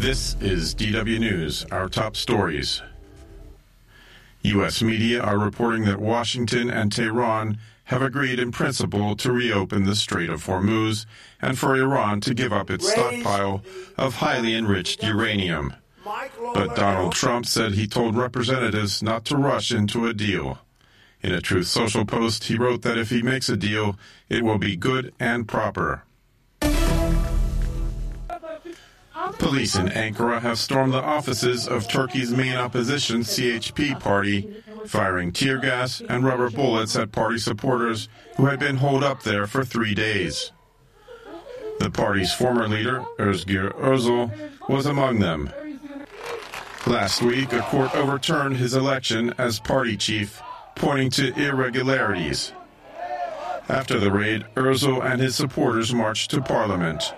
This is DW News, our top stories. U.S. media are reporting that Washington and Tehran have agreed in principle to reopen the Strait of Hormuz and for Iran to give up its stockpile of highly enriched uranium. But Donald Trump said he told representatives not to rush into a deal. In a Truth Social post, he wrote that if he makes a deal, it will be good and proper. Police in Ankara have stormed the offices of Turkey's main opposition CHP party, firing tear gas and rubber bullets at party supporters who had been holed up there for 3 days. The party's former leader, Özgür Özel, was among them. Last week, a court overturned his election as party chief, pointing to irregularities. After the raid, Özel and his supporters marched to parliament.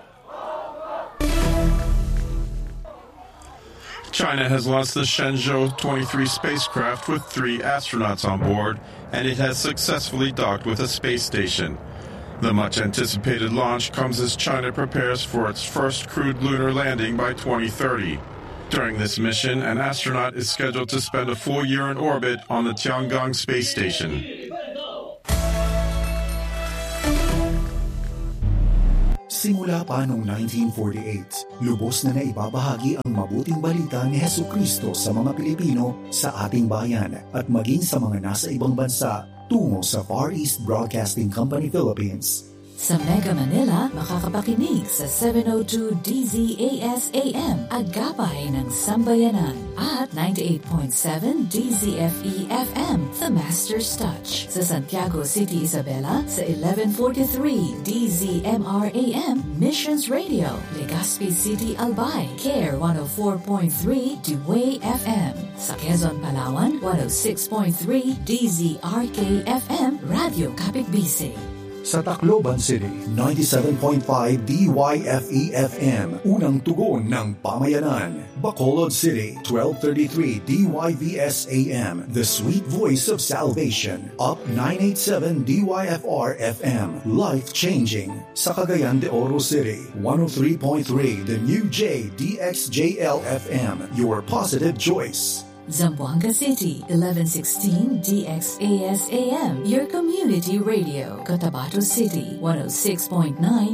China has launched the Shenzhou 23 spacecraft with 3 astronauts on board, and it has successfully docked with a space station. The much-anticipated launch comes as China prepares for its first crewed lunar landing by 2030. During this mission, an astronaut is scheduled to spend a full year in orbit on the Tiangong space station. Simula pa noong 1948, lubos na naibabahagi ang mabuting balita ni Jesucristo sa mga Pilipino sa ating bayan at maging sa mga nasa ibang bansa tungo sa Far East Broadcasting Company Philippines. Sa Mega Manila, makakapakinig sa 702 DZAS-AM, Agapay ng Sambayanan, at 98.7 DZFE-FM, The Master's Touch. Sa Santiago City, Isabela, sa 1143 DZMR-AM, Missions Radio, Legazpi City, Albay, CARE 104.3 Dewey FM. Sa Quezon, Palawan, 106.3 DZRK-FM, Radio Kapitbisig. Sa Tacloban City, 97.5 DYFE-FM, unang tugon ng pamayanan. Bacolod City, 1233 DYVS-AM, the sweet voice of salvation. Up 987 DYFR-FM, life-changing. Sa Cagayan de Oro City, 103.3 the new J DXJL-FM, your positive choice. Zamboanga City, 1116 DXAS-AM, your community radio. Cotabato City, 106.9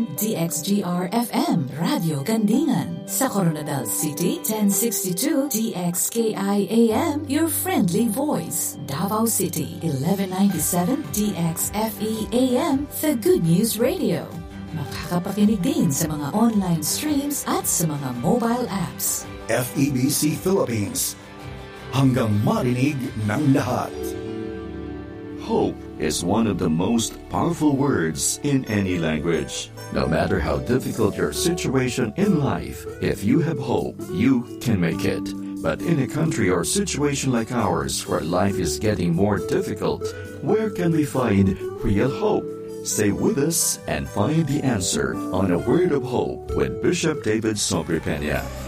DXGR-FM, Radio Gandingan. Sa Coronadal City, 1062 DXKI-AM, your friendly voice. Davao City, 1197 DXFE-AM, the Good News Radio. Makakapakinig din sa mga online streams at sa mga mobile apps. FEBC Philippines, hanggang marinig ng lahat. Hope is one of the most powerful words in any language. No matter how difficult your situation in life, if you have hope, you can make it. But in a country or situation like ours, where life is getting more difficult, where can we find real hope? Stay with us and find the answer on A Word of Hope with Bishop David Sobrepena.